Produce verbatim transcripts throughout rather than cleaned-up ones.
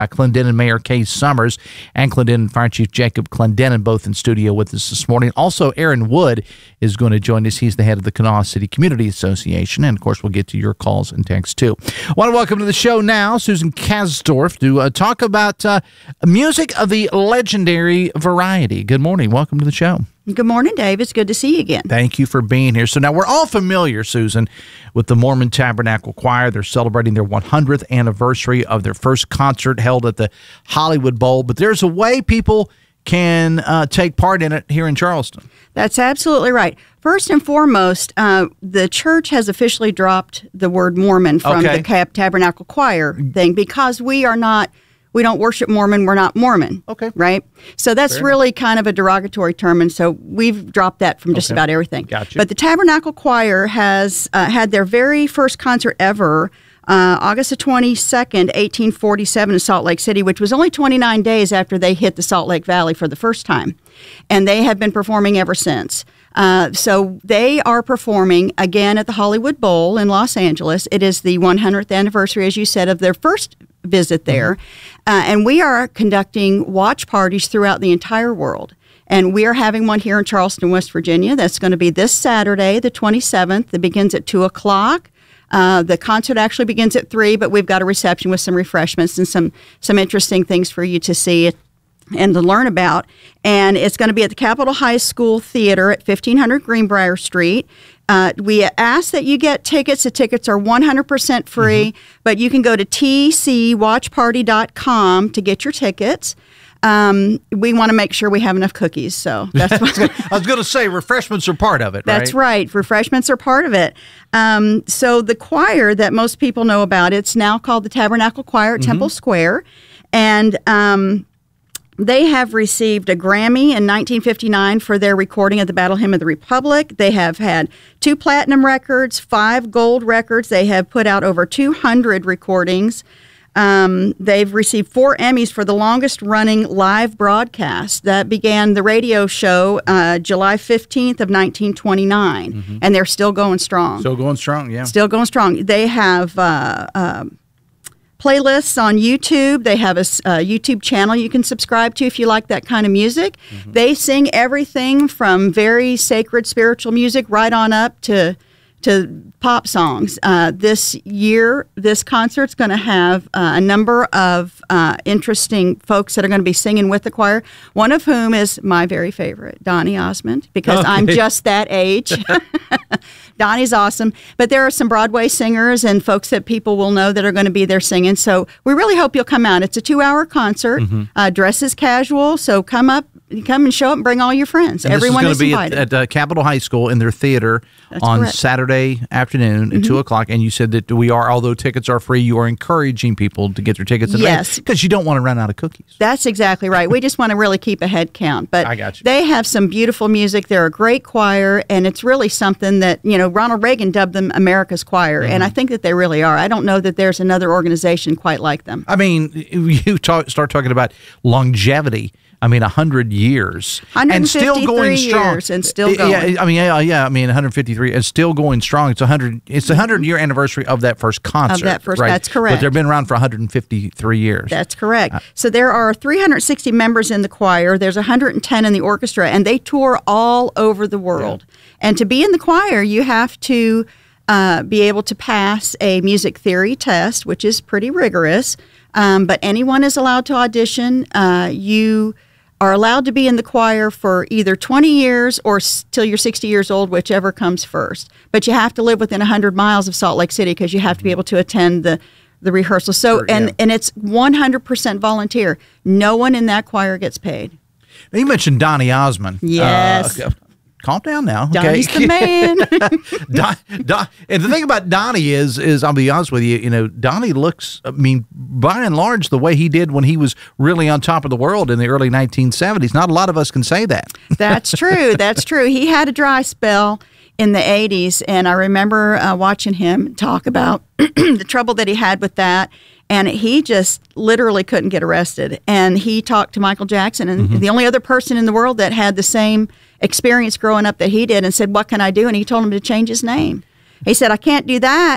uh, Clendenin Mayor Kay Summers and Clendenin Fire Chief Jacob Clendenin, both in studio with us this morning. Also, Aaron Wood is going to join us. He's the head of the Kanawha City Community Association. And, of course, we'll get to your calls and texts, too. I want to welcome to the show now Susan Kasdorf to uh, talk about uh, music of the legendary variety. Good morning. Welcome to the show. Good morning, Dave. It's good to see you again. Thank you for being here. So now we're all familiar, Susan, with the Mormon Tabernacle Choir. They're celebrating their one hundredth anniversary of their first concert held at the Hollywood Bowl. But there's a way people can uh, take part in it here in Charleston. That's absolutely right. First and foremost, uh, the church has officially dropped the word Mormon from Okay. the Cab Tabernacle Choir thing because we are not, we don't worship Mormon, we're not Mormon. Okay. Right? So that's Fair really kind of a derogatory term, and so we've dropped that from just Okay. about everything. Gotcha. But the Tabernacle Choir has uh, had their very first concert ever Uh, August the twenty-second, eighteen forty-seven in Salt Lake City, which was only twenty-nine days after they hit the Salt Lake Valley for the first time. And they have been performing ever since. Uh, so they are performing again at the Hollywood Bowl in Los Angeles. It is the one hundredth anniversary, as you said, of their first visit there. Mm-hmm. Uh, and we are conducting watch parties throughout the entire world. And we are having one here in Charleston, West Virginia. That's going to be this Saturday, the twenty-seventh. It begins at two o'clock. Uh, the concert actually begins at three, but we've got a reception with some refreshments and some some interesting things for you to see and to learn about. And it's going to be at the Capitol High School Theater at fifteen hundred Greenbrier Street. Uh, we ask that you get tickets. The tickets are one hundred percent free, mm-hmm. but you can go to t c watch party dot com to get your tickets. Um, we want to make sure we have enough cookies, so that's what I was going to say refreshments are part of it, right? That's right. Refreshments are part of it. Um, so the choir that most people know about, it's now called the Tabernacle Choir at mm-hmm. Temple Square, and um, they have received a Grammy in nineteen fifty-nine for their recording of the Battle Hymn of the Republic. They have had two platinum records, five gold records. They have put out over two hundred recordings. Um, they've received four Emmys for the longest running live broadcast. That began the radio show uh, July fifteenth of nineteen twenty-nine, mm-hmm. and they're still going strong. Still going strong, yeah. Still going strong. They have uh, uh, playlists on YouTube. They have a, a YouTube channel you can subscribe to if you like that kind of music. Mm-hmm. They sing everything from very sacred spiritual music right on up to to pop songs. Uh, this year, this concert's going to have uh, a number of uh, interesting folks that are going to be singing with the choir, one of whom is my very favorite, Donny Osmond, because okay. I'm just that age. Donnie's awesome. But there are some Broadway singers and folks that people will know that are going to be there singing. So we really hope you'll come out. It's a two-hour concert. Mm-hmm. Uh, dress is casual, so come up. Come and show up and bring all your friends. And Everyone this is, is invited. At, at uh, Capitol High School in their theater That's on correct. Saturday afternoon at mm-hmm. two o'clock. And you said that we are, although tickets are free, you are encouraging people to get their tickets in yes. because you don't want to run out of cookies. That's exactly right. We just want to really keep a head count. But I got you. They have some beautiful music. They're a great choir, and it's really something that, you know, Ronald Reagan dubbed them America's Choir, mm-hmm. and I think that they really are. I don't know that there's another organization quite like them. I mean, you talk, start talking about longevity. I mean, a hundred years and still going strong. Years and still going. Yeah, I mean, yeah, yeah. I mean, one hundred fifty-three and still going strong. It's a hundred. It's a hundred year anniversary of that first concert. Of that first, right? That's correct. But they've been around for one hundred fifty-three years. That's correct. Uh, so there are three hundred sixty members in the choir. There's one hundred ten in the orchestra, and they tour all over the world. Yeah. And to be in the choir, you have to uh, be able to pass a music theory test, which is pretty rigorous. Um, but anyone is allowed to audition. Uh, you are allowed to be in the choir for either twenty years or s- till you're sixty years old, whichever comes first. But you have to live within one hundred miles of Salt Lake City because you have to be able to attend the, the rehearsal. So, sure, and, yeah. and it's one hundred percent volunteer. No one in that choir gets paid. Now, you mentioned Donny Osmond. Yes. Uh, calm down now. Donnie's okay? the man. Don, Don, and the thing about Donnie is, is I'll be honest with you, you know, Donnie looks, I mean, by and large, the way he did when he was really on top of the world in the early nineteen seventies. Not a lot of us can say that. That's true. That's true. He had a dry spell in the eighties, and I remember uh, watching him talk about the trouble that he had with that. And he just literally couldn't get arrested. And he talked to Michael Jackson, and mm-hmm. the only other person in the world that had the same experience growing up that he did, and said, "What can I do?" And he told him to change his name. He said, "I can't do that,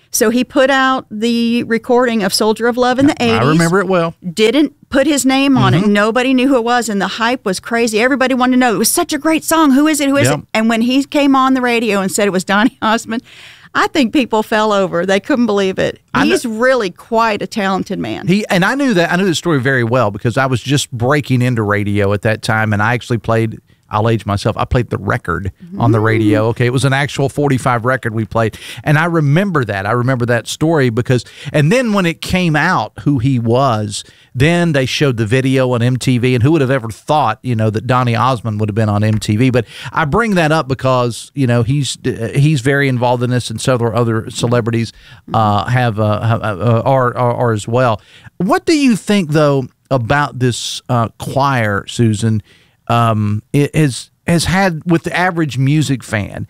So he put out the recording of Soldier of Love in the eighties. I remember it well. Didn't put his name on Mm-hmm. it. Nobody knew who it was, and the hype was crazy. Everybody wanted to know. It was such a great song. Who is it? Who is Yep. it? And when he came on the radio and said it was Donny Osmond, I think people fell over. They couldn't believe it. I He's know- really quite a talented man. He and I knew that I knew the story very well because I was just breaking into radio at that time, and I actually played. I'll age myself. I played the record on the radio. Okay, it was an actual forty-five record we played, and I remember that. I remember that story because, and then when it came out who he was, then they showed the video on M T V, and who would have ever thought, you know, that Donny Osmond would have been on M T V? But I bring that up because you know he's he's very involved in this, and several other celebrities uh, have, uh, have uh, are, are are as well. What do you think though about this uh, choir, Susan? Um, it has has had with the average music fan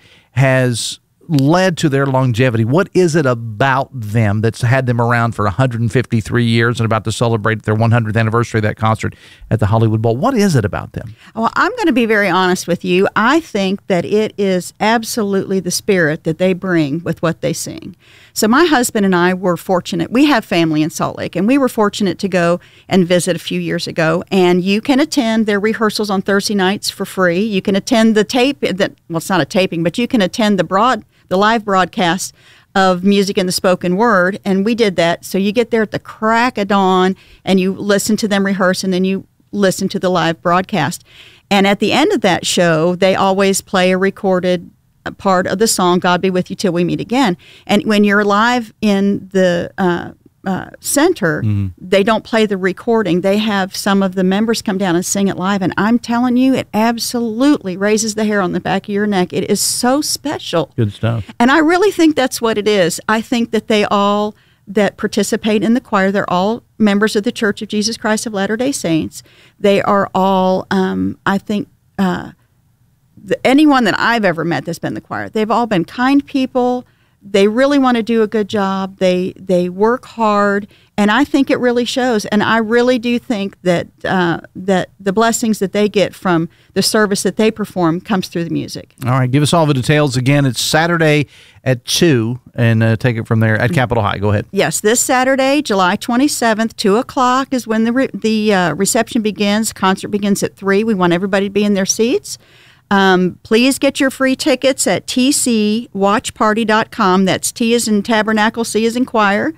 has led to their longevity. What is it about them that's had them around for one hundred fifty-three years and about to celebrate their one hundredth anniversary of that concert at the Hollywood Bowl? What is it about them? Well, I'm going to be very honest with you. I think that it is absolutely the spirit that they bring with what they sing. So my husband and I were fortunate. We have family in Salt Lake, and we were fortunate to go and visit a few years ago. And you can attend their rehearsals on Thursday nights for free. You can attend the tape. That well, it's not a taping, but you can attend the broad, the live broadcast of music and the spoken word. And we did that. So you get there at the crack of dawn, and you listen to them rehearse, and then you listen to the live broadcast. And at the end of that show, they always play a recorded part of the song, God Be With You Till We Meet Again. And when you're live in the uh, uh, center, mm-hmm. they don't play the recording. They have some of the members come down and sing it live. And I'm telling you, it absolutely raises the hair on the back of your neck. It is so special. Good stuff. And I really think that's what it is. I think that they all that participate in the choir, they're all members of the Church of Jesus Christ of Latter-day Saints. They are all, um, I think, uh, the, anyone that I've ever met that's been in the choir, they've all been kind people. They really want to do a good job. They they work hard, and I think it really shows. And I really do think that uh, that the blessings that they get from the service that they perform comes through the music. All right, give us all the details again. It's Saturday at two, and uh, take it from there at Capitol High. Go ahead. Yes, this Saturday, July twenty-seventh, two o'clock is when the re- the uh, reception begins. Concert begins at three. We want everybody to be in their seats. Um, please get your free tickets at t c watch party dot com. That's T as in tabernacle, C as in choir.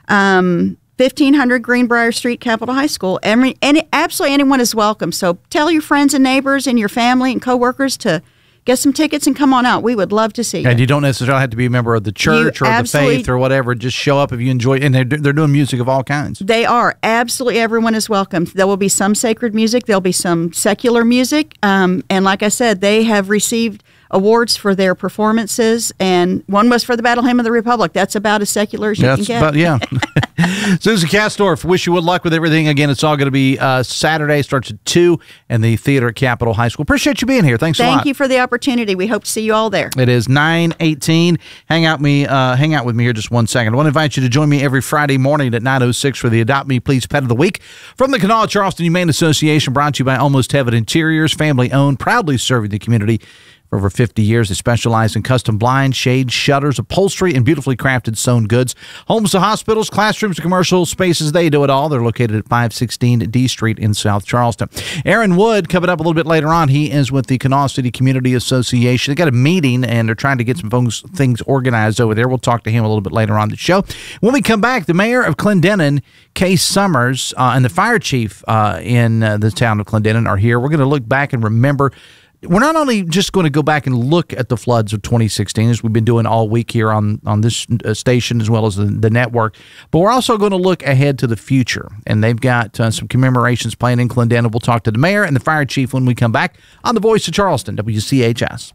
Um, fifteen hundred Greenbrier Street, Capitol High School. Every, any, absolutely anyone is welcome. So tell your friends and neighbors and your family and coworkers to get some tickets and come on out. We would love to see you. And you don't necessarily have to be a member of the church or the faith or whatever. Just show up if you enjoy it. And they're, they're doing music of all kinds. They are. Absolutely everyone is welcome. There will be some sacred music. There'll be some secular music. Um, and like I said, they have received awards for their performances, and one was for the Battle Hymn of the Republic. That's about as secular as you That's can get. About, yeah. Susan Kastorf, wish you good luck with everything. Again, it's all going to be uh, Saturday, starts at two, and the theater at Capitol High School. Appreciate you being here. Thanks Thank a lot. Thank you for the opportunity. We hope to see you all there. It is nine eighteen. Hang out me, uh, hang out with me here just one second. I want to invite you to join me every Friday morning at nine oh six for the Adopt Me Please Pet of the Week from the Kanawha Charleston Humane Association, brought to you by Almost Heaven Interiors, family owned, proudly serving the community. For over fifty years, they specialize in custom blinds, shades, shutters, upholstery, and beautifully crafted sewn goods. Homes to hospitals, classrooms, commercial spaces, they do it all. They're located at five sixteen D Street in South Charleston. Aaron Wood, coming up a little bit later on, he is with the Kanawha City Community Association. They got a meeting, and they're trying to get some things, things organized over there. We'll talk to him a little bit later on the show. When we come back, the mayor of Clendenin, Case Summers, uh, and the fire chief uh, in uh, the town of Clendenin are here. We're going to look back and remember. We're not only just going to go back and look at the floods of twenty sixteen, as we've been doing all week here on, on this station as well as the, the network, but we're also going to look ahead to the future. And they've got uh, some commemorations planned in Clendenin. We'll talk to the mayor and the fire chief when we come back on The Voice of Charleston, W C H S.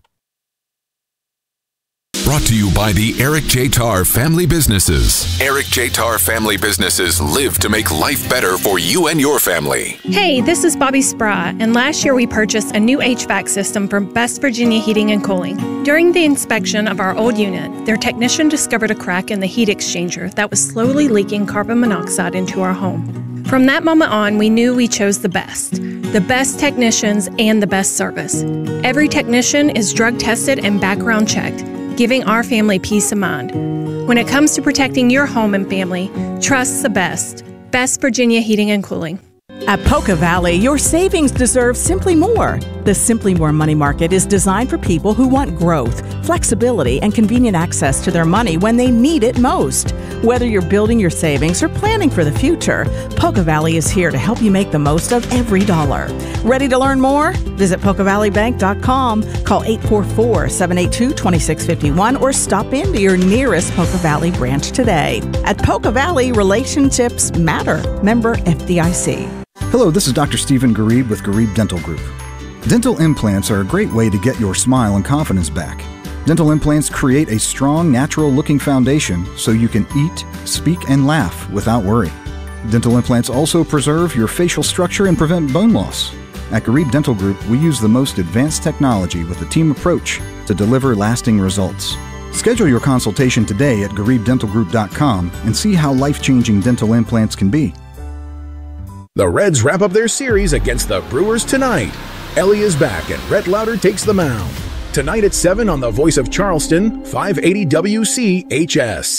Brought to you by the Eric J. Tarr Family Businesses. Eric J. Tarr Family Businesses live to make life better for you and your family. Hey, this is Bobby Spry, and last year we purchased a new H V A C system from Best Virginia Heating and Cooling. During the inspection of our old unit, their technician discovered a crack in the heat exchanger that was slowly leaking carbon monoxide into our home. From that moment on, we knew we chose the best. The best technicians and the best service. Every technician is drug tested and background checked, giving our family peace of mind. When it comes to protecting your home and family, trust the best. Best Virginia Heating and Cooling. At Poca Valley, your savings deserve Simply More. The Simply More Money Market is designed for people who want growth, flexibility, and convenient access to their money when they need it most. Whether you're building your savings or planning for the future, Poca Valley is here to help you make the most of every dollar. Ready to learn more? Visit poca valley bank dot com, call eight four four, seven eight two, two six five one, or stop into your nearest Poca Valley branch today. At Poca Valley, relationships matter. Member F D I C. Hello, this is Doctor Stephen Garib with Garib Dental Group. Dental implants are a great way to get your smile and confidence back. Dental implants create a strong, natural-looking foundation so you can eat, speak, and laugh without worry. Dental implants also preserve your facial structure and prevent bone loss. At Garib Dental Group, we use the most advanced technology with a team approach to deliver lasting results. Schedule your consultation today at garib dental group dot com and see how life-changing dental implants can be. The Reds wrap up their series against the Brewers tonight. Ellie is back and Brett Lauder takes the mound. Tonight at seven on the Voice of Charleston, five eighty W C H S.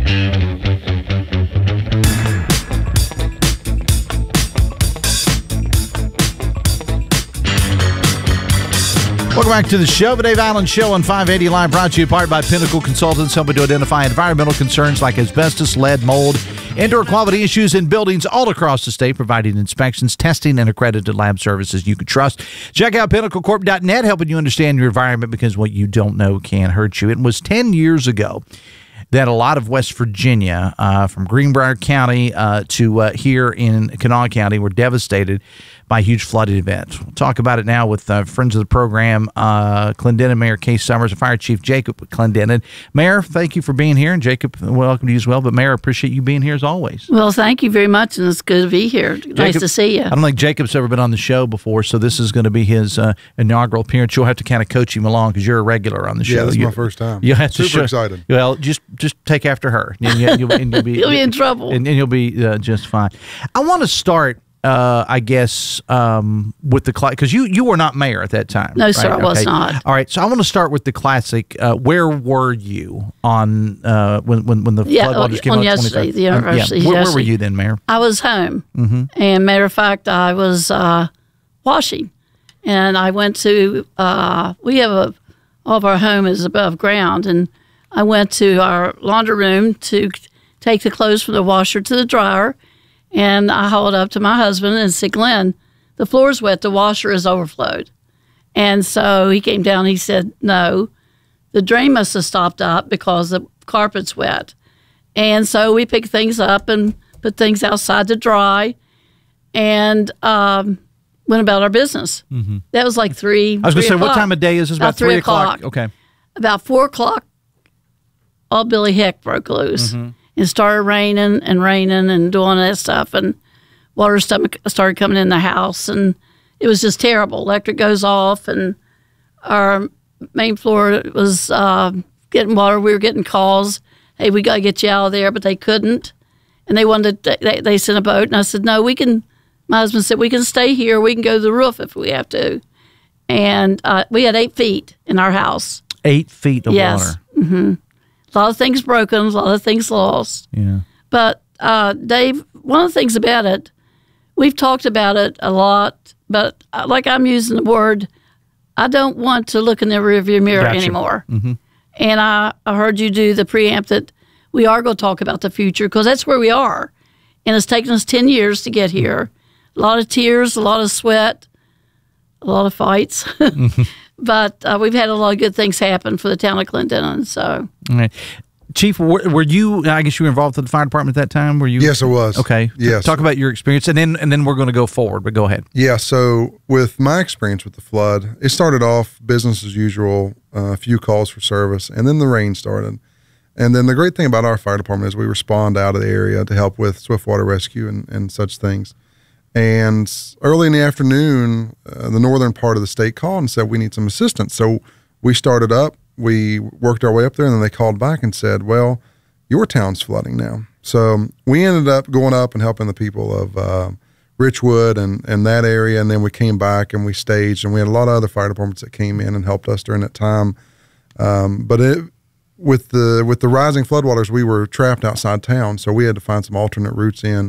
Welcome back to the show. The Dave Allen Show on five eighty Live, brought to you in part by Pinnacle Consultants, helping to identify environmental concerns like asbestos, lead, mold, indoor quality issues in buildings all across the state, providing inspections, testing, and accredited lab services you can trust. Check out pinnacle corp dot net, helping you understand your environment, because what you don't know can hurt you. It was ten years ago that a lot of West Virginia, uh, from Greenbrier County uh, to uh, here in Kanawha County, were devastated by a huge flooding event. We'll talk about it now with uh, friends of the program, uh, Clendenin Mayor Kay Summers and Fire Chief Jacob Clendenin. Mayor, thank you for being here, and Jacob, welcome to you as well. But Mayor, I appreciate you being here as always. Well, thank you very much, and it's good to be here. Jacob, nice to see you. I don't think Jacob's ever been on the show before, so this is going to be his uh, inaugural appearance. You'll have to kind of coach him along because you're a regular on the show. Yeah, this is you, my first time. You have to Super show, excited. Well, just just take after her, and, you, and you'll, and you'll be You'll be in trouble, and, and you'll be uh, just fine. I want to start. Uh, I guess um, with the because you you were not mayor at that time. No, right? sir, I was okay. not. All right, so I want to start with the classic. Uh, where were you on uh, when when when the yeah, floodwaters came on on yesterday, the um, university. yeah. Where, where yesterday. were you then, Mayor? I was home, Mm-hmm. and matter of fact, I was uh, washing, and I went to. Uh, we have a all of our home is above ground, and I went to our laundry room to take the clothes from the washer to the dryer. And I hauled up to my husband and said, Glenn, the floor's wet, the washer is overflowed. And so he came down and he said, no, the drain must have stopped up because the carpet's wet. And so we picked things up and put things outside to dry and um, went about our business. Mm-hmm. That was like three I was going to say, o'clock. what time of day is this? About, about three, three o'clock. o'clock. Okay. About four o'clock, all Billy Heck broke loose. Mm-hmm. It started raining and raining and doing that stuff, and water started coming in the house, and it was just terrible. Electric goes off, and our main floor was uh, getting water. We were getting calls, hey, we got to get you out of there, but they couldn't. And they wanted to, they, they sent a boat, and I said, no, we can, my husband said, we can stay here. We can go to the roof if we have to. And uh, we had eight feet in our house. Eight feet of yes. water. Mm-hmm. A lot of things broken, a lot of things lost. Yeah. But, uh, Dave, one of the things about it, we've talked about it a lot, but like I'm using the word, I don't want to look in the rearview mirror gotcha. anymore. Mm-hmm. And I, I heard you do the preamp that we are going to talk about the future because that's where we are. And it's taken us ten years to get here. A lot of tears, a lot of sweat, a lot of fights. Mm-hmm. But uh, we've had a lot of good things happen for the town of Clendenin. So, all right. Chief, were, were you? I guess you were involved with the fire department at that time. Were you? Yes, I was. Okay. Yes. Talk about your experience, and then and then we're going to go forward. But go ahead. Yeah. So with my experience with the flood, it started off business as usual. Uh, a few calls for service, and then the rain started. And then the great thing about our fire department is we respond out of the area to help with swift water rescue and, and such things. And early in the afternoon, uh, the northern part of the state called and said, we need some assistance. So we started up, we worked our way up there, and then they called back and said, well, your town's flooding now. So we ended up going up and helping the people of uh, Richwood and, and that area. And then we came back and we staged, and we had a lot of other fire departments that came in and helped us during that time. Um, but it, with the with the rising floodwaters, we were trapped outside town, so we had to find some alternate routes in.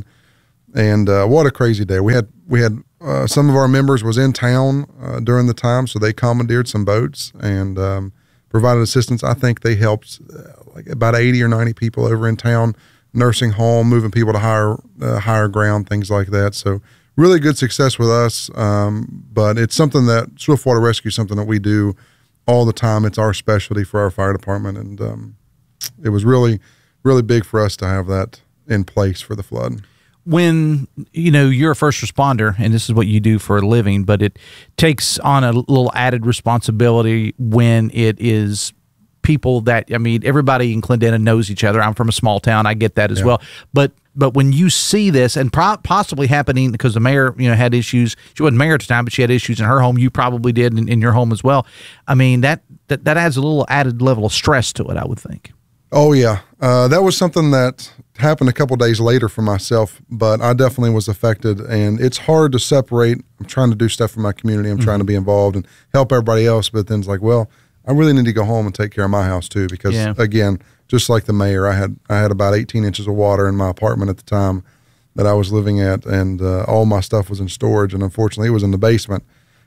And uh, what a crazy day! We had we had uh, some of our members was in town uh, during the time, so they commandeered some boats and um, provided assistance. I think they helped uh, like about eighty or ninety people over in town, nursing home, moving people to higher uh, higher ground, things like that. So really good success with us. Um, but it's something that Swiftwater Rescue is something that we do all the time. It's our specialty for our fire department, and um, it was really really big for us to have that in place for the flood. When, you know, you're a first responder and this is what you do for a living, but it takes on a little added responsibility when it is people that, I mean, everybody in Clendenin knows each other. I'm from a small town. I get that as yeah. well. But but when you see this, and pro- possibly happening because the mayor, you know, had issues. She wasn't mayor at the time, but she had issues in her home. You probably did in, in your home as well. I mean, that, that, that adds a little added level of stress to it, I would think. Oh, yeah. Uh, that was something that happened a couple days later for myself, but I definitely was affected, and it's hard to separate. I'm trying to do stuff for my community. I'm mm-hmm. trying to be involved and help everybody else, but then it's like, well, I really need to go home and take care of my house too, because yeah. again, just like the mayor, I had I had about eighteen inches of water in my apartment at the time that I was living at, and uh, all my stuff was in storage, and unfortunately it was in the basement.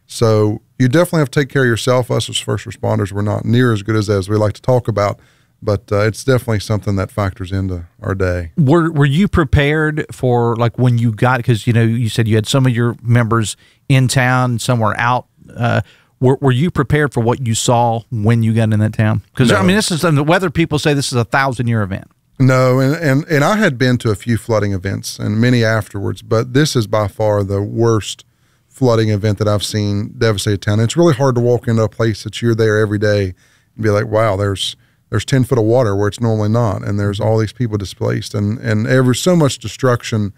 So you definitely have to take care of yourself. Us as first responders, we're not near as good as, as we like to talk about, but uh, it's definitely something that factors into our day. Were Were you prepared for, like, when you got, because, you know, you said you had some of your members in town, some were out. Uh, were, were you prepared for what you saw when you got in that town? Because, no. I mean, this is, the weather people say this is a thousand-year event. No, and, and, and I had been to a few flooding events and many afterwards, but this is by far the worst flooding event that I've seen devastate a town. It's really hard to walk into a place that you're there every day and be like, wow, there's there's ten foot of water where it's normally not, and there's all these people displaced, and and ever so much destruction.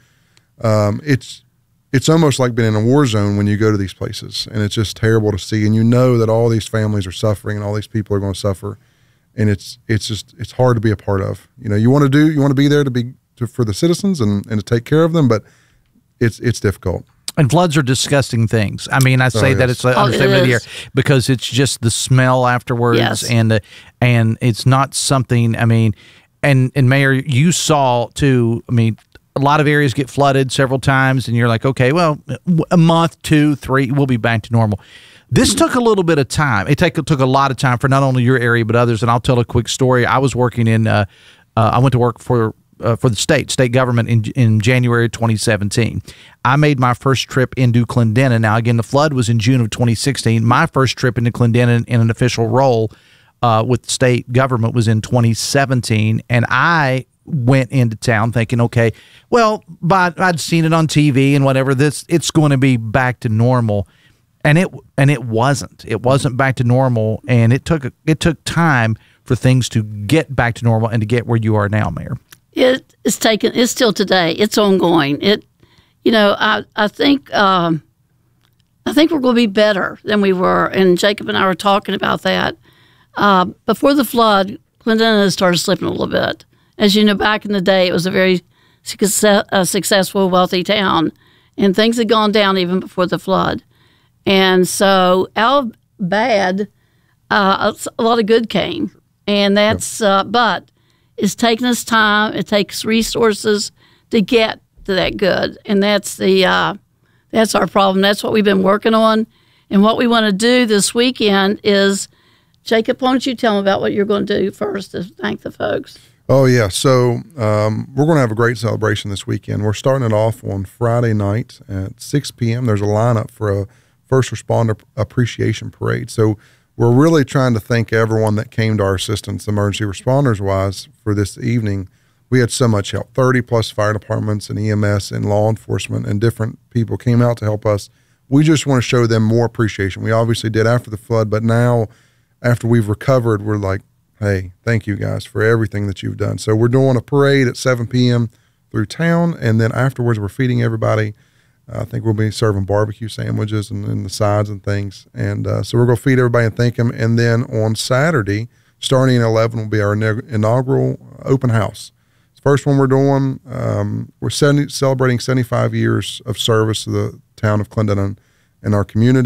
Um, it's it's almost like being in a war zone when you go to these places, and it's just terrible to see. And you know that all these families are suffering, and all these people are going to suffer, and it's it's just it's hard to be a part of. You know, you want to do you want to be there to be to, for the citizens and, and to take care of them, but it's it's difficult. And floods are disgusting things. I mean, I say oh, yes. that it's an understatement here because it's just the smell afterwards, yes. and uh, and it's not something. I mean, and and Mayor, you saw too. I mean, a lot of areas get flooded several times, and you're like, okay, well, a month, two, three, we'll be back to normal. This took a little bit of time. It take, took a lot of time for not only your area but others. And I'll tell a quick story. I was working in. Uh, uh, I went to work for. Uh, for the state, state government in in January twenty seventeen. I made my first trip into Clendenin. Now, again, the flood was in June of twenty sixteen. My first trip into Clendenin in an official role uh, with the state government was in twenty seventeen, and I went into town thinking, okay, well, but I'd seen it on T V and whatever. This it's going to be back to normal, and it and it wasn't. It wasn't back to normal, and it took it took time for things to get back to normal and to get where you are now, Mayor. It is taken. It's still today. It's ongoing. It, you know, I I think um, I think we're going to be better than we were. And Jacob and I were talking about that uh, before the flood. Clendenin started slipping a little bit. As you know, back in the day, it was a very success, uh, successful, wealthy town, and things had gone down even before the flood. And so, out of bad, uh, a lot of good came, and that's uh, but. It's taking us time. It takes resources to get to that good, and that's the uh, that's our problem. That's what we've been working on, and what we want to do this weekend is, Jacob, why don't you tell them about what you're going to do first to thank the folks? Oh yeah, so um, we're going to have a great celebration this weekend. We're starting it off on Friday night at six p.m. There's a lineup for a first responder appreciation parade. So. We're really trying to thank everyone that came to our assistance, emergency responders-wise, for this evening. We had so much help. thirty plus fire departments and E M S and law enforcement and different people came out to help us. We just want to show them more appreciation. We obviously did after the flood, but now after we've recovered, we're like, hey, thank you guys for everything that you've done. So we're doing a parade at seven p.m. through town, and then afterwards we're feeding everybody. I think we'll be serving barbecue sandwiches and, and the sides and things. And uh, so we're going to feed everybody and thank them. And then on Saturday, starting at eleven, will be our inaugural open house. It's the first one we're doing. Um, we're seventy, celebrating seventy-five years of service to the town of Clendenin and our community.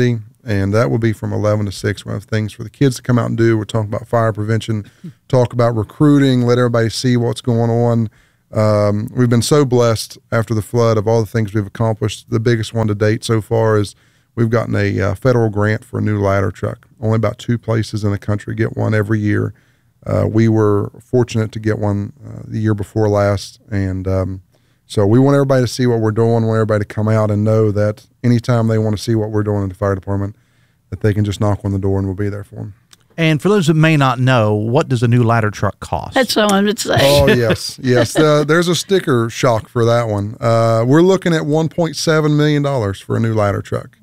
and that will be from eleven to six. We'll have things for the kids to come out and do. We're talking about fire prevention, talk about recruiting, let everybody see what's going on. Um, we've been so blessed after the flood of all the things we've accomplished. The biggest one to date so far is we've gotten a uh, federal grant for a new ladder truck. Only about two places in the country get one every year. Uh, we were fortunate to get one uh, the year before last, and um, so we want everybody to see what we're doing. We want everybody to come out and know that anytime they want to see what we're doing in the fire department, that they can just knock on the door and we'll be there for them. And for those that may not know, what does a new ladder truck cost? That's what I would say. Oh, yes. Yes. Uh, there's a sticker shock for that one. Uh, we're looking at one point seven million dollars for a new ladder truck.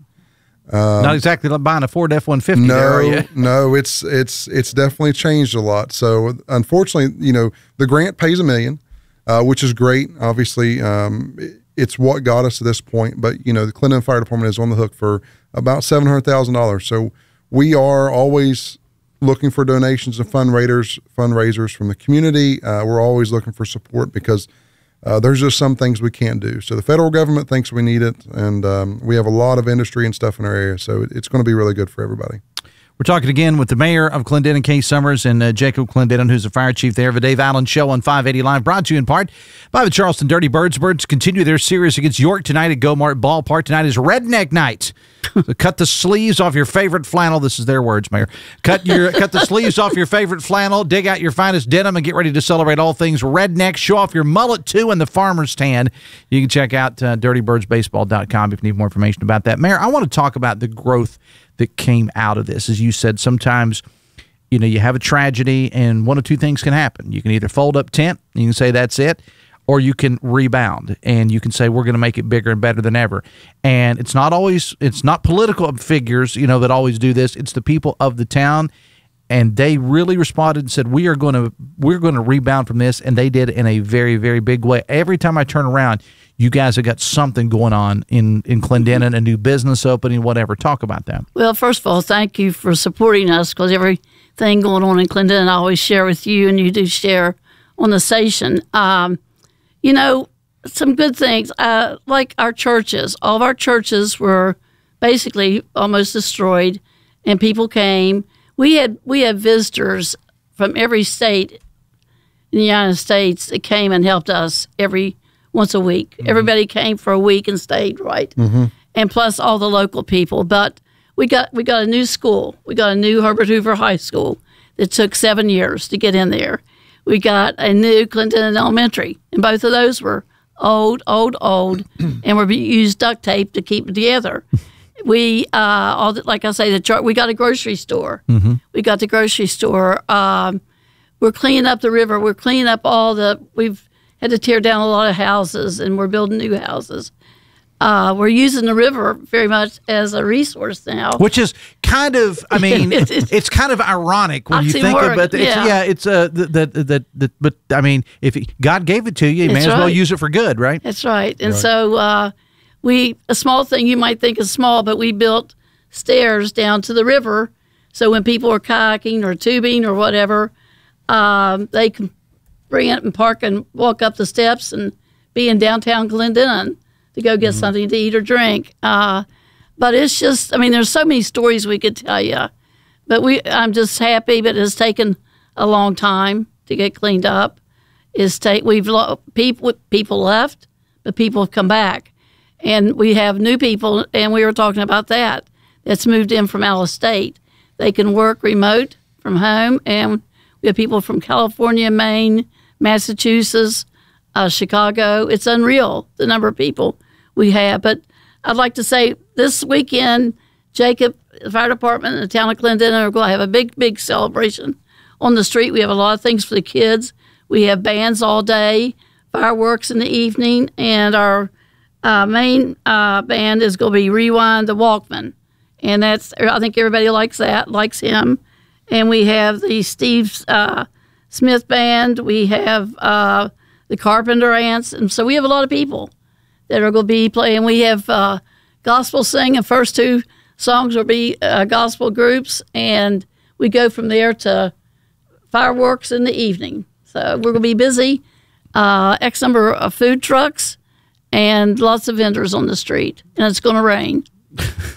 Um, Not exactly like buying a Ford F one fifty no, there, are you? No, it's, it's, it's definitely changed a lot. So unfortunately, you know, the grant pays a million, uh, which is great. Obviously, um, it's what got us to this point, but you know, the Clinton Fire Department is on the hook for about seven hundred thousand dollars. So we are always looking for donations and fundraisers, fundraisers from the community. Uh, we're always looking for support because uh, there's just some things we can't do. So the federal government thinks we need it, and um, we have a lot of industry and stuff in our area, so it, it's going to be really good for everybody. We're talking again with the mayor of Clendenin, Kay Summers, and uh, Jacob Clendenin, who's the fire chief there. The Dave Allen Show on five eighty Live, brought to you in part by the Charleston Dirty Birds. Birds continue their series against York tonight at Go-Mart Ballpark. Tonight is Redneck Night. So cut the sleeves off your favorite flannel. This is their words, Mayor. Cut your cut the sleeves off your favorite flannel. Dig out your finest denim and get ready to celebrate all things redneck. Show off your mullet too in the farmer's stand. You can check out uh, dirty birds baseball dot com if you need more information about that. Mayor, I want to talk about the growth that came out of this. As you said, sometimes you know you have a tragedy and one of two things can happen. You can either fold up tent and you can say that's it, or you can rebound and you can say we're going to make it bigger and better than ever. And it's not always, it's not political figures, you know, that always do this. It's the people of the town, and they really responded and said we are going to we're going to rebound from this, and they did in a very, very big way. Every time I turn around, you guys have got something going on in in Clendenin, a new business opening, whatever. Talk about that. Well, first of all, thank you for supporting us, because everything going on in Clendenin I always share with you, and you do share on the station. Um, You know, some good things, uh, like our churches. All of our churches were basically almost destroyed, and people came. We had we had visitors from every state in the United States that came and helped us every once a week. Mm-hmm. Everybody came for a week and stayed, right? Mm-hmm. And plus all the local people. But we got we got a new school. We got a new Herbert Hoover High School that took seven years to get in there. We got a new Clendenin Elementary, and both of those were old, old, old, and we used duct tape to keep it together. We, uh, all the, like I say, the chart. We got a grocery store. Mm-hmm. We got the grocery store. Um, we're cleaning up the river. We're cleaning up all the. We've had to tear down a lot of houses, and we're building new houses. Uh, we're using the river very much as a resource now, which is kind of, I mean, it's, it's kind of ironic when you think about it. It's, yeah. yeah, it's a, the, the, the, the, but I mean, if God gave it to you, you That's may as right. well use it for good, right? That's right. And right. so uh, we, a small thing you might think is small, but we built stairs down to the river. So when people are kayaking or tubing or whatever, um, they can bring it and park and walk up the steps and be in downtown Clendenin to go get mm-hmm. something to eat or drink. Uh, but it's just, I mean, there's so many stories we could tell you. But we, I'm just happy, but it's taken a long time to get cleaned up. It's take, we've people people left, but people have come back. And we have new people, and we were talking about that, that's moved in from out of state. They can work remote from home, and we have people from California, Maine, Massachusetts, Uh, Chicago. It's unreal, the number of people we have. But I'd like to say this weekend, Jacob, the fire department, and the town of Clendenin are going to have a big, big celebration on the street. We have a lot of things for the kids. We have bands all day, fireworks in the evening, and our uh, main uh, band is going to be Rewind the Walkman. And that's, I think everybody likes that, likes him. And we have the Steve uh, Smith Band. We have uh, the Carpenter Ants, and so we have a lot of people that are going to be playing. We have uh, gospel singing. The first two songs will be uh, gospel groups, and we go from there to fireworks in the evening. So we're going to be busy. Uh, X number of food trucks and lots of vendors on the street, and it's going to rain.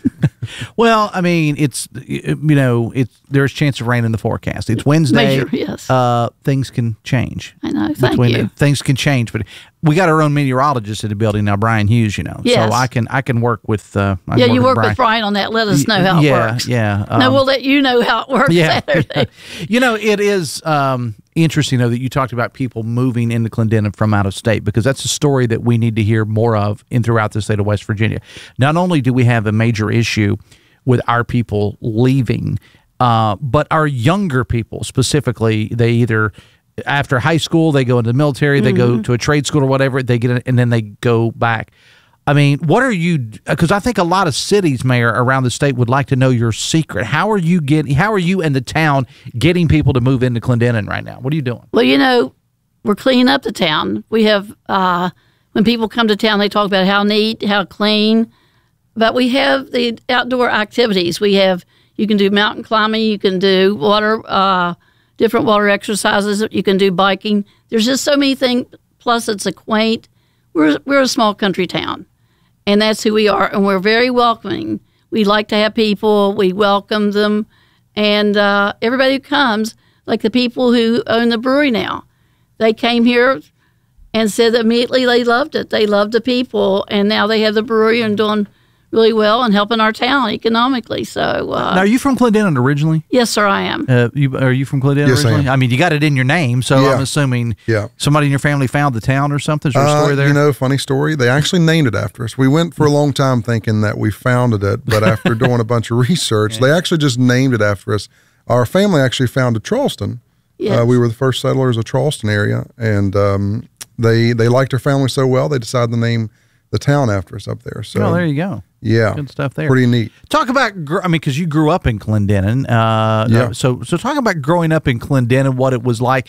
Well, I mean, it's, you know, it's there's a chance of rain in the forecast. It's Wednesday. Major, yes. Uh, things can change. I know. Thank Between, you. Things can change, but we got our own meteorologist in the building now, Brian Hughes. You know, Yes. so I can I can work with. Uh, I can Yeah, you work Brian. with Brian on that. Let us know how it yeah, works. Yeah, no, um, we'll let you know how it works yeah. Saturday. You know, it is um, interesting, though, that you talked about people moving into Clendenin from out of state, because that's a story that we need to hear more of in throughout the state of West Virginia. Not only do we have a major issue with our people leaving, uh, but our younger people specifically, they either after high school they go into the military, they Mm-hmm. go to a trade school or whatever, they get in, and then they go back. I mean, what are you? Because I think a lot of cities, Mayor, around the state would like to know your secret. How are you getting? How are you and the town getting people to move into Clendenin right now? What are you doing? Well, you know, we're cleaning up the town. We have, uh, when people come to town, they talk about how neat, how clean. But we have the outdoor activities. We have, you can do mountain climbing, you can do water, uh, different water exercises, you can do biking. There's just so many things. Plus, it's a quaint, we're, we're a small country town. And that's who we are. And we're very welcoming. We like to have people. We welcome them. And uh, everybody who comes, like the people who own the brewery now, they came here and said that immediately they loved it. They loved the people. And now they have the brewery and doing really well and helping our town economically. So, uh, Now, are you from Clendenin originally? yes, sir, I am. Uh, you, are you from Clendenin Yes, I originally? am. mean, you got it in your name, so Yeah. I'm assuming Yeah. somebody in your family found the town or something. Is there a Uh, story there? You know, funny story. They actually named it after us. We went for a long time thinking that we founded it, but after doing a bunch of research, they actually just named it after us. Our family actually founded Charleston. Yes. Uh, we were the first settlers of Charleston area, and um, they they liked our family so well they decided to name the town after us up there. So oh, there you go. yeah, Good stuff there. Pretty neat. Talk about, gr- I mean, because you grew up in Clendenin. Uh, Yeah. So, so talk about growing up in Clendenin, what it was like,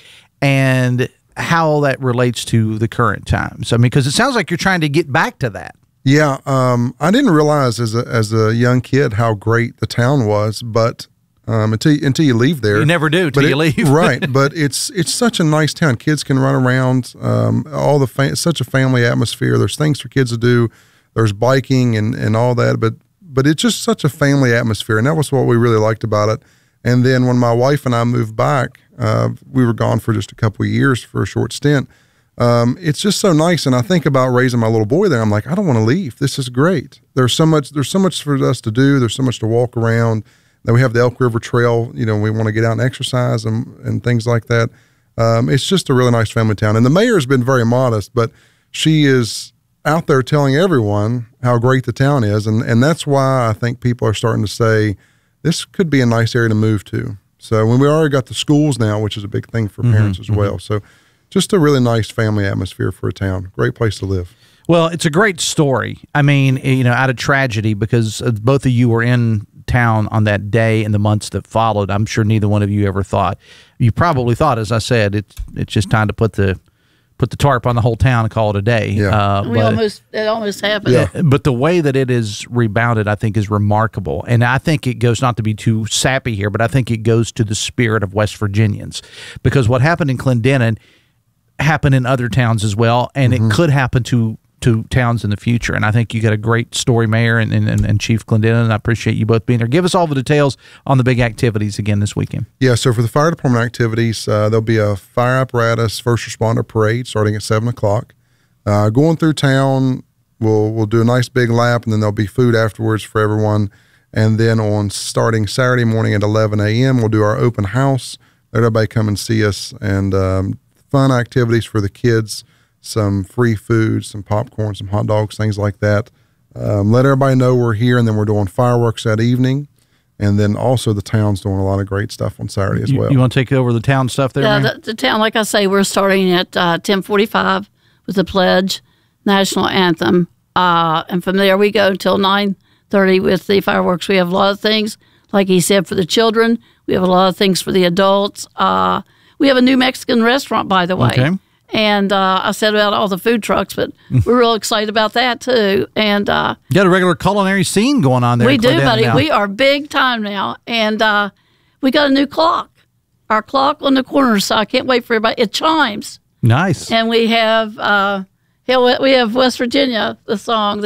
and how that relates to the current times. I mean, because it sounds like you're trying to get back to that. Yeah, um, I didn't realize as a as a young kid how great the town was, but um, until until you leave there, You never do till But you it- leave. right? But it's it's such a nice town. Kids can run around. Um, all the fa- such a family atmosphere. There's things for kids to do. There's biking and, and all that. But but it's just such a family atmosphere, and that was what we really liked about it. And then when my wife and I moved back, uh, we were gone for just a couple of years for a short stint. Um, it's just so nice, and I think about raising my little boy there. I'm like, I don't want to leave. This is great. There's so much. There's so much for us to do. There's so much to walk around. Then we have the Elk River Trail. You know, we want to get out and exercise and and things like that. Um, it's just a really nice family town. And the mayor has been very modest, but she is out there telling everyone how great the town is, and and that's why I think people are starting to say this could be a nice area to move to. So when we already got the schools now, which is a big thing for parents as well. So just a really nice family atmosphere for a town. Great place to live. Well, it's a great story. I mean, you know, out of tragedy, because uh, both of you were in town on that day and the months that followed. I'm sure neither one of you ever thought. You probably thought, as I said, it's it's just time to put the put the tarp on the whole town and call it a day. Yeah. Uh, we but, almost, it almost happened. Yeah. but the way that it is rebounded, I think, is remarkable. And I think it goes, not to be too sappy here, but I think it goes to the spirit of West Virginians. Because what happened in Clendenin happened in other towns as well, and Mm-hmm. it could happen to to towns in the future. And I think you got a great story, Mayor and, and, and Chief Clendenin, and I appreciate you both being here. Give us all the details on the big activities again this weekend. Yeah, so for the fire department activities, uh, there'll be a fire apparatus first responder parade starting at seven o'clock. Uh, going through town, we'll we'll do a nice big lap, and then there'll be food afterwards for everyone. And then on starting Saturday morning at eleven a.m., we'll do our open house. Let everybody come and see us, and um, fun activities for the kids, some free food, some popcorn, some hot dogs, things like that. Um, let everybody know we're here, and then we're doing fireworks that evening. And then also the town's doing a lot of great stuff on Saturday as You, well. you want to take over the town stuff there, Yeah, Mayor? the, the town, like I say, we're starting at uh, ten forty-five with the pledge, national anthem. Uh, and from there, we go until nine thirty with the fireworks. We have a lot of things, like he said, for the children. We have a lot of things for the adults. Uh, we have a new Mexican restaurant, by the way. Okay. And uh, I said about all the food trucks, but we're real excited about that, too. And uh, You got a regular culinary scene going on there. we in do, Clendenin buddy. now. We are big time now. And uh, we got a new clock. Our clock on the corner, so I can't wait for everybody. It chimes. Nice. And we have uh, hell, we have West Virginia, the song that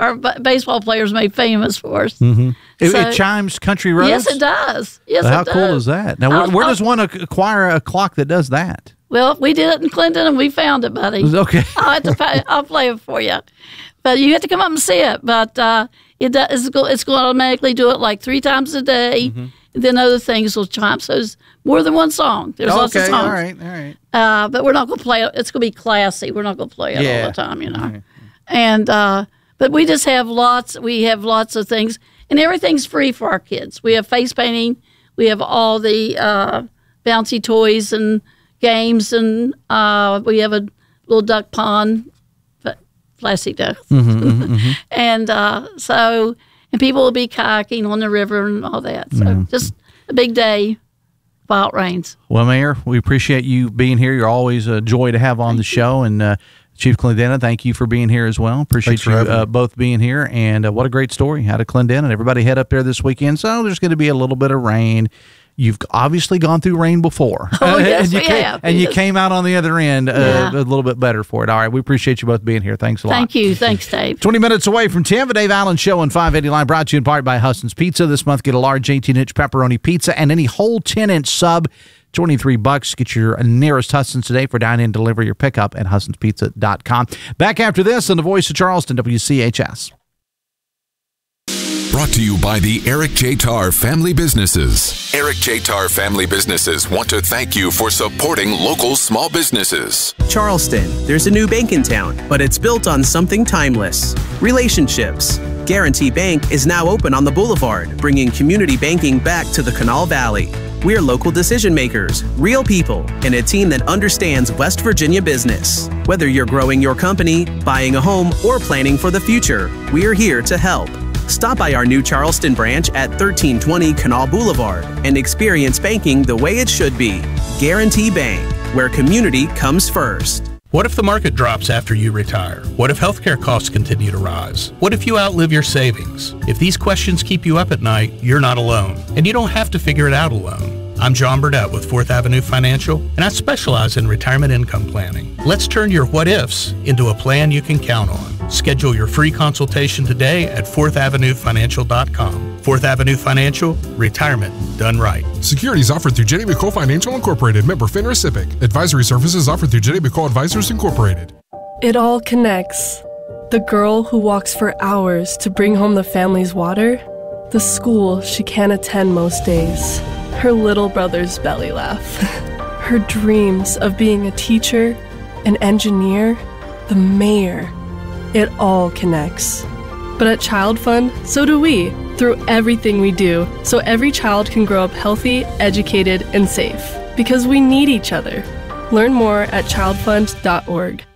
our b- baseball players made famous for us. Mm-hmm. It, So- it chimes country roads? Yes, it does. Yes, How it does. cool is that? Now, where, I'll- where I'll- does one ac- acquire a clock that does that? Well, we did it in Clinton, and we found it, buddy. Okay. I'll have to pay, I'll play it for you, but you have to come up and see it. But uh, it does. It's going it's to automatically do it like three times a day. Mm-hmm. Then other things will chime. So it's more than one song. There's lots of Okay, songs. all right, all right. Uh, but we're not going to play it. It's going to be classy. We're not going to play it Yeah. all the time, you know. And uh, but we just have lots. We have lots of things, and everything's free for our kids. We have face painting. We have all the uh, bouncy toys and games, and uh, we have a little duck pond, f- plastic ducks, Mm-hmm, mm-hmm, mm-hmm. and uh, so and people will be kayaking on the river and all that. So Yeah. just a big day. While it rains. Well, Mayor, we appreciate you being here. You're always a joy to have on the show. And uh, Chief Clendenin, thank you for being here as well. Appreciate Thanks for you having uh, me. both being here. And uh, what a great story out of Clendenin. Everybody head up there this weekend. So there's going to be a little bit of rain. You've obviously gone through rain before. Oh, yes, and you we came, have. And you Yes. came out on the other end uh, Yeah. a little bit better for it. All right. We appreciate you both being here. Thanks a lot. Thank you. Thanks, Dave. twenty minutes away from Tim, the Dave Allen Show on five eighty Line, brought to you in part by Huston's Pizza. This month, get a large eighteen-inch pepperoni pizza and any whole ten-inch sub, twenty-three bucks. Get your nearest Huston's today for dine-in, delivery, or pickup at hustons pizza dot com. Back after this on the Voice of Charleston, W C H S. Brought to you by the Eric J. Tarr Family Businesses. Eric J. Tarr Family Businesses want to thank you for supporting local small businesses. Charleston, there's a new bank in town, but it's built on something timeless: relationships. Guarantee Bank is now open on the Boulevard, bringing community banking back to the Canal Valley. We're local decision makers, real people, and a team that understands West Virginia business. Whether you're growing your company, buying a home, or planning for the future, we're here to help. Stop by our new Charleston branch at thirteen twenty Canal Boulevard and experience banking the way it should be. Guarantee Bank, where community comes first. What if the market drops after you retire? What if healthcare costs continue to rise? What if you outlive your savings? If these questions keep you up at night, you're not alone, and you don't have to figure it out alone. I'm John Burdett with Fourth Avenue Financial, and I specialize in retirement income planning. Let's turn your what-ifs into a plan you can count on. Schedule your free consultation today at fourth avenue financial dot com. Fourth Avenue Financial, retirement done right. Securities offered through Jenny McCole Financial Incorporated, member FINRA SIPC. Advisory services offered through Jenny McCole Advisors Incorporated. It all connects. The girl who walks for hours to bring home the family's water, the school she can't attend most days, her little brother's belly laugh, her dreams of being a teacher, an engineer, the mayor. It all connects. But at Child Fund, so do we, through everything we do, so every child can grow up healthy, educated, and safe. Because we need each other. Learn more at child fund dot org.